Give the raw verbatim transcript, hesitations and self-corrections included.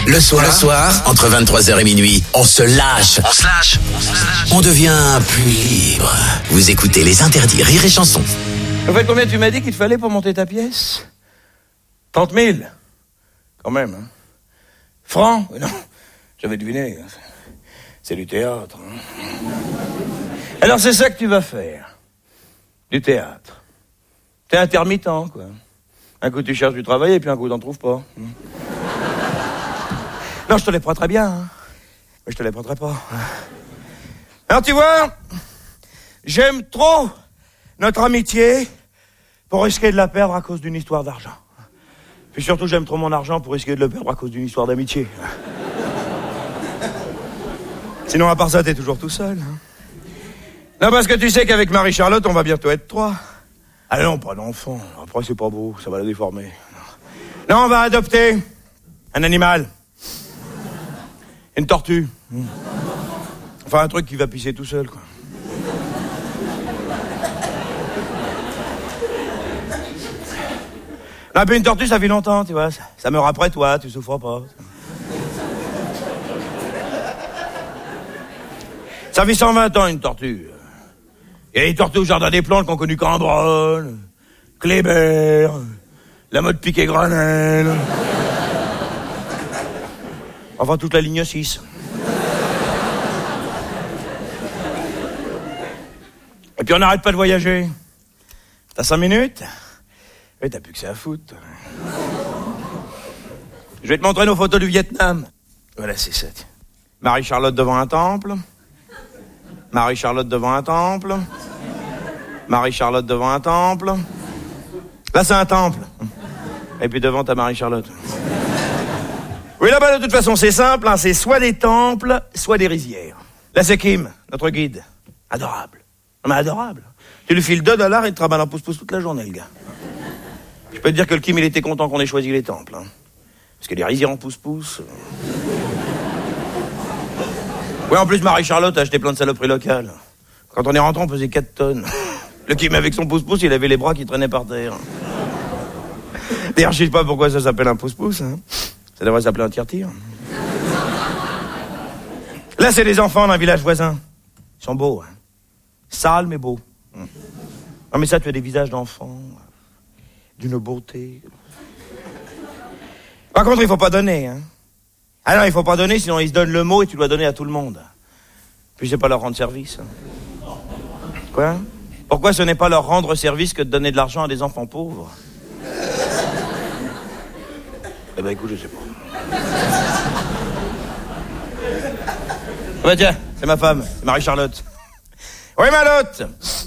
Le soir, le soir, entre vingt-trois heures et minuit, on se lâche. On se lâche. On se lâche. On devient plus libre. Vous écoutez Les Interdits, Rire et Chansons. En fait, combien tu m'as dit qu'il te fallait pour monter ta pièce? trente mille. Quand même, hein. Francs? Non, j'avais deviné. C'est du théâtre. Hein. Alors c'est ça que tu vas faire. Du théâtre. T'es intermittent, quoi. Un coup tu cherches du travail et puis un coup t'en trouves pas. Non, je te les prêterai bien, hein. Mais je te les prêterai pas. Alors tu vois, j'aime trop notre amitié pour risquer de la perdre à cause d'une histoire d'argent. Puis surtout, j'aime trop mon argent pour risquer de le perdre à cause d'une histoire d'amitié. Sinon, à part ça, t'es toujours tout seul. Hein. Non, parce que tu sais qu'avec Marie-Charlotte, on va bientôt être trois. Ah non, pas d'enfant. Après, c'est pas beau, ça va la déformer. Non, on va adopter un animal. Une tortue. Enfin, un truc qui va pisser tout seul, quoi. Non, puis une tortue, ça fait longtemps, tu vois. Ça, ça meurt après toi, tu souffres pas. Ça fait cent vingt ans, une tortue. Il y a des tortues au jardin des plantes qu'on connu Cambronne, Kléber, la mode piquet Granel. Enfin, toute la ligne six. Et puis on n'arrête pas de voyager. T'as cinq minutes? Oui, t'as plus que ça à foutre. Je vais te montrer nos photos du Vietnam. Voilà, c'est ça. Marie-Charlotte devant un temple. Marie-Charlotte devant un temple. Marie-Charlotte devant un temple. Là, c'est un temple. Et puis devant, t'as Marie-Charlotte. Oui, là-bas, de toute façon, c'est simple. Hein, c'est soit des temples, soit des rizières. Là, c'est Kim, notre guide. Adorable. Non, mais adorable. Tu lui files deux dollars et il te travaille en pouce-pouce toute la journée, le gars. Je peux te dire que le Kim, il était content qu'on ait choisi les temples. Hein. Parce que les rizières en pouce-pouce... Oui, en plus, Marie-Charlotte a acheté plein de saloperies locales. Quand on est rentré, on pesait quatre tonnes. Le Kim, avec son pouce-pouce, il avait les bras qui traînaient par terre. D'ailleurs, je sais pas pourquoi ça s'appelle un pouce-pouce. Hein. Ça devrait s'appeler un tire-tire. Là, c'est les enfants d'un village voisin. Ils sont beaux, hein. Sales, mais beaux. Non, mais ça, tu as des visages d'enfants... d'une beauté. Par contre, il faut pas donner, hein. Ah non, il faut pas donner, sinon ils se donnent le mot et tu dois donner à tout le monde. Puis c'est pas leur rendre service. Hein. Quoi? Pourquoi ce n'est pas leur rendre service que de donner de l'argent à des enfants pauvres? Eh ben écoute, je sais pas. Ah bah tiens, c'est ma femme, c'est Marie-Charlotte. Oui, Malotte.